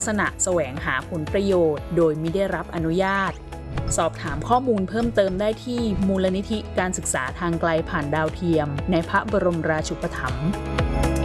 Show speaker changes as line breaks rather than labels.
ษณะแสวงหาผลประโยชน์โดยมิได้รับอนุญาตสอบถามข้อมูลเพิ่มเติมได้ที่มูลนิธิการศึกษาทางไกลผ่านดาวเทียมในพระบรมราชูปถัมภ์